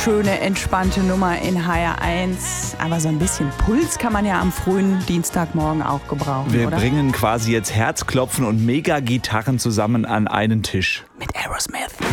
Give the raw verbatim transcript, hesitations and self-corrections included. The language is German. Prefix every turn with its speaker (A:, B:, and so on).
A: schöne, entspannte Nummer in H R eins. Aber so ein bisschen Puls kann man ja am frühen Dienstagmorgen auch gebrauchen,
B: Wir
A: oder?
B: bringen quasi jetzt Herzklopfen und Mega-Gitarren zusammen an einen Tisch.
A: Mit Aerosmith.